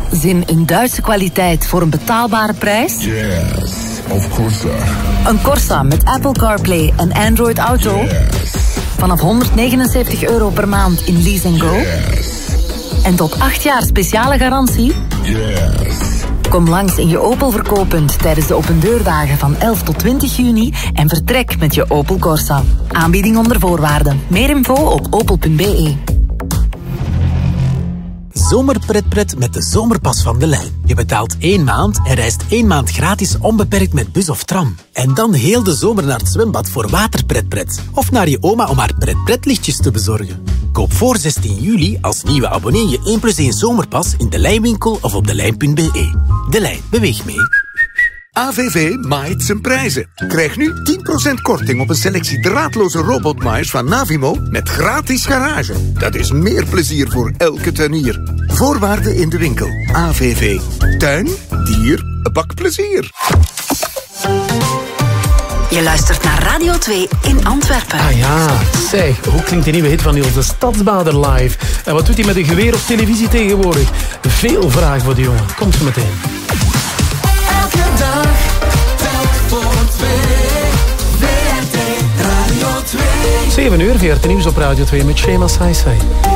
Zin in Duitse kwaliteit voor een betaalbare prijs? Yes, of Corsa. Een Corsa met Apple CarPlay en Android Auto? Yes. Vanaf €199 per maand in Lease & Go? Yes. En tot 8 jaar speciale garantie? Yes. Kom langs in je Opel verkooppunt tijdens de opendeurdagen van 11 tot 20 juni en vertrek met je Opel Corsa. Aanbieding onder voorwaarden. Meer info op opel.be. Zomerpretpret met de zomerpas van De Lijn. Je betaalt 1 maand en reist 1 maand gratis onbeperkt met bus of tram. En dan heel de zomer naar het zwembad voor waterpretpret. Of naar je oma om haar pretpretlichtjes te bezorgen. Koop voor 16 juli als nieuwe abonnee je 1+1 zomerpas in De Lijnwinkel of op delijn.be. De Lijn, beweeg mee. AVV maait zijn prijzen. Krijg nu 10% korting op een selectie draadloze robotmaaiers van Navimo met gratis garage. Dat is meer plezier voor elke tuinier. Voorwaarden in de winkel. AVV. Tuin, dier, bakplezier. Je luistert naar Radio 2 in Antwerpen. Ah ja, zeg, hoe klinkt de nieuwe hit van onze Stadsbader live? En wat doet hij met een geweer op televisie tegenwoordig? Veel vragen voor die jongen. Komt zo meteen. Elke dag, telk voor 2. VRT Radio 2. 7 uur, VRT Nieuws op Radio 2 met Shema Saisai.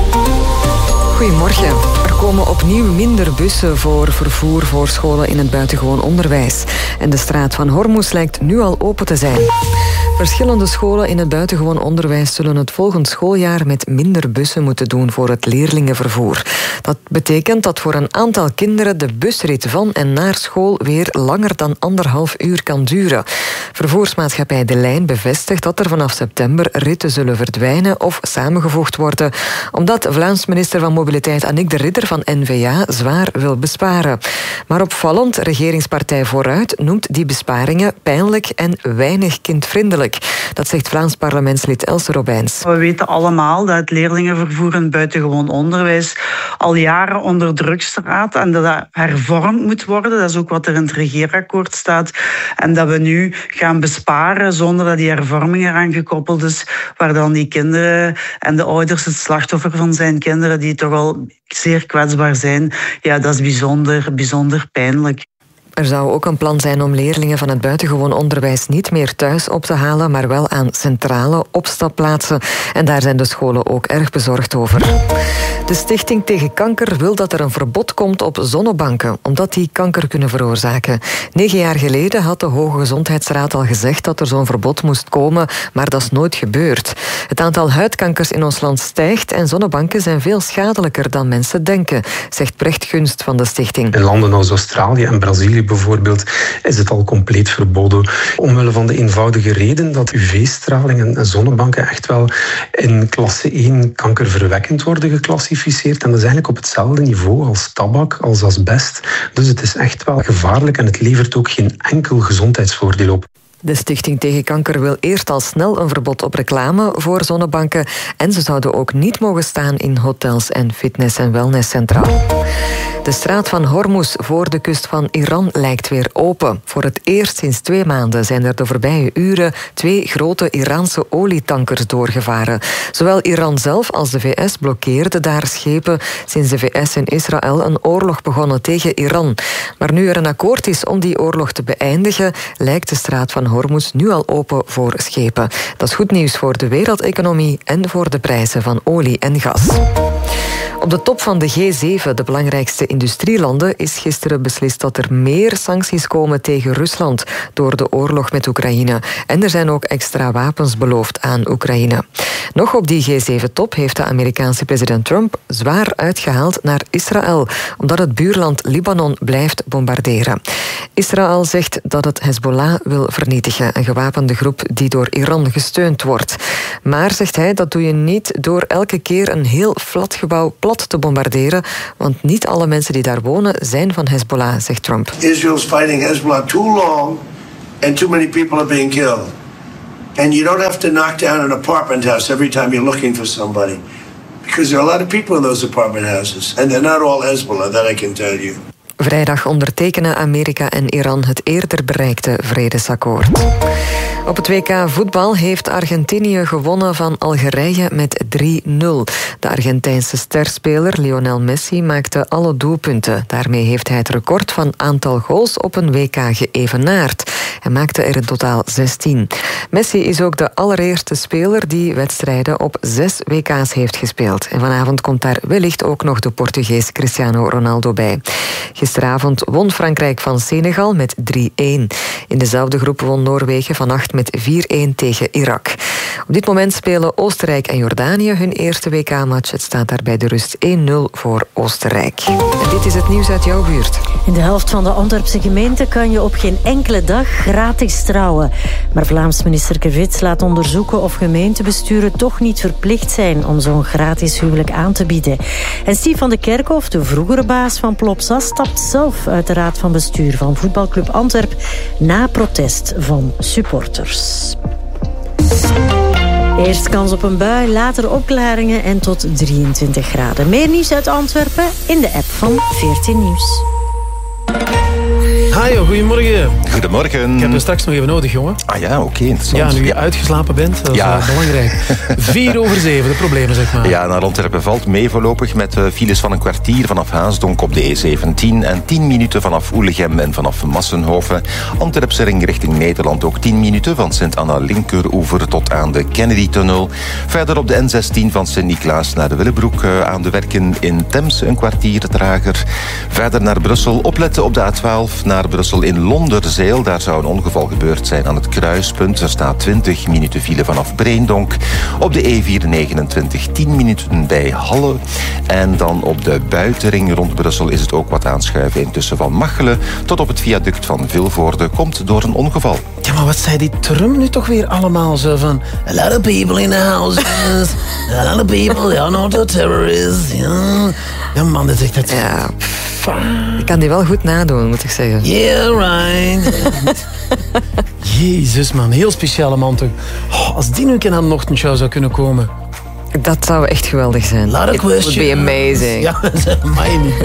Goedemorgen. Er komen opnieuw minder bussen voor vervoer voor scholen in het buitengewoon onderwijs. En de straat van Hormuz lijkt nu al open te zijn. Verschillende scholen in het buitengewoon onderwijs zullen het volgend schooljaar met minder bussen moeten doen voor het leerlingenvervoer. Dat betekent dat voor een aantal kinderen de busrit van en naar school weer langer dan 1,5 uur kan duren. Vervoersmaatschappij De Lijn bevestigt dat er vanaf september ritten zullen verdwijnen of samengevoegd worden, omdat Vlaams minister van Mobiliteit Annick de Ridder van N-VA zwaar wil besparen. Maar opvallend, regeringspartij Vooruit noemt die besparingen pijnlijk en weinig kindvriendelijk. Dat zegt Vlaams parlementslid Else Robijns. We weten allemaal dat het leerlingenvervoer in het buitengewoon onderwijs al jaren onder druk staat en dat dat hervormd moet worden. Dat is ook wat er in het regeerakkoord staat. En dat we nu gaan besparen zonder dat die hervorming eraan gekoppeld is, waar dan die kinderen en de ouders het slachtoffer van zijn, kinderen die toch al zeer kwetsbaar zijn. Ja, dat is bijzonder pijnlijk. Er zou ook een plan zijn om leerlingen van het buitengewoon onderwijs niet meer thuis op te halen, maar wel aan centrale opstapplaatsen. En daar zijn de scholen ook erg bezorgd over. De Stichting tegen Kanker wil dat er een verbod komt op zonnebanken, omdat die kanker kunnen veroorzaken. 9 jaar geleden had de Hoge Gezondheidsraad al gezegd dat er zo'n verbod moest komen, maar dat is nooit gebeurd. Het aantal huidkankers in ons land stijgt en zonnebanken zijn veel schadelijker dan mensen denken, zegt Brecht Gunst van de stichting. In landen als Australië en Brazilië bijvoorbeeld is het al compleet verboden. Omwille van de eenvoudige reden dat UV-straling en zonnebanken echt wel in klasse 1 kankerverwekkend worden geclassificeerd. En dat is eigenlijk op hetzelfde niveau als tabak, als asbest. Dus het is echt wel gevaarlijk en het levert ook geen enkel gezondheidsvoordeel op. De Stichting tegen Kanker wil eerst al snel een verbod op reclame voor zonnebanken en ze zouden ook niet mogen staan in hotels en fitness- en wellnesscentra. De straat van Hormuz voor de kust van Iran lijkt weer open. Voor het eerst sinds 2 maanden zijn er de voorbije uren 2 grote Iraanse olietankers doorgevaren. Zowel Iran zelf als de VS blokkeerden daar schepen sinds de VS en Israël een oorlog begonnen tegen Iran. Maar nu er een akkoord is om die oorlog te beëindigen, lijkt de straat van Hormuz nu al open voor schepen. Dat is goed nieuws voor de wereldeconomie en voor de prijzen van olie en gas. Op de top van de G7, de belangrijkste industrielanden, is gisteren beslist dat er meer sancties komen tegen Rusland door de oorlog met Oekraïne. En er zijn ook extra wapens beloofd aan Oekraïne. Nog op die G7-top heeft de Amerikaanse president Trump zwaar uitgehaald naar Israël, omdat het buurland Libanon blijft bombarderen. Israël zegt dat het Hezbollah wil vernietigen, een gewapende groep die door Iran gesteund wordt. Maar, zegt hij, dat doe je niet door elke keer een heel flat gebouw plat te bombarderen, want niet alle mensen die daar wonen zijn van Hezbollah, zegt Trump. Israel's fighting Hezbollah too long and too many people are being killed. And you don't have to knock down an apartment house every time you're looking for somebody. Because there are a lot of people in those apartment houses and they're not all Hezbollah, that I can tell you. Vrijdag ondertekenen Amerika en Iran het eerder bereikte vredesakkoord. Op het WK voetbal heeft Argentinië gewonnen van Algerije met 3-0. De Argentijnse sterspeler Lionel Messi maakte alle doelpunten. Daarmee heeft hij het record van aantal goals op een WK geëvenaard. Hij maakte er in totaal 16. Messi is ook de allereerste speler die wedstrijden op 6 WK's heeft gespeeld. En vanavond komt daar wellicht ook nog de Portugees Cristiano Ronaldo bij. Gisteravond won Frankrijk van Senegal met 3-1. In dezelfde groep won Noorwegen vannacht met 4-1 tegen Irak. Op dit moment spelen Oostenrijk en Jordanië hun eerste WK-match. Het staat daar bij de rust 1-0 voor Oostenrijk. En dit is het nieuws uit jouw buurt. In de helft van de Antwerpse gemeente kan je op geen enkele dag gratis trouwen. Maar Vlaams minister Kevits laat onderzoeken of gemeentebesturen toch niet verplicht zijn om zo'n gratis huwelijk aan te bieden. En Stief van de Kerkhof, de vroegere baas van Plopsa, stapt zelf uit de raad van bestuur van voetbalclub Antwerp na protest van supporters. Eerst kans op een bui, later opklaringen en tot 23 graden. Meer nieuws uit Antwerpen in de app van 14 Nieuws. Hi, goedemorgen. Goedemorgen. Ik heb je straks nog even nodig, jongen. Ah ja, oké, interessant. Ja, nu je uitgeslapen bent, dat is wel belangrijk. 6:04, de problemen, zeg maar. Ja, naar Antwerpen valt mee voorlopig met files van een kwartier vanaf Haasdonk op de E17 en 10 minuten vanaf Oelegem en vanaf Massenhoven. Antwerpse ring richting Nederland ook 10 minuten van Sint-Anna Linkeroever tot aan de Kennedy-tunnel. Verder op de N16 van Sint-Niklaas naar de Willebroek aan de werken in Temse een kwartier trager. Verder naar Brussel, opletten op de A12 naar Brussel in Londerzeel. Daar zou een ongeval gebeurd zijn aan het kruispunt. Er staat 20 minuten file vanaf Breendonk. Op de E429 10 minuten bij Halle. En dan op de buitenring rond Brussel is het ook wat aanschuiven intussen van Machelen tot op het viaduct van Vilvoorde. Komt door een ongeval. Ja, maar wat zei die Trump nu toch weer allemaal zo van... A lot of people in the houses. A lot of people, you're not a terrorist. Ja, man, dat zegt dat... Ja, ik kan die wel goed nadoen, moet ik zeggen. Yeah, right. Jezus, man. Heel speciale man toch. Oh, als die nu een keer aan de ochtendshow zou kunnen komen. Dat zou echt geweldig zijn. It would be amazing. Ja, dat is mij niet.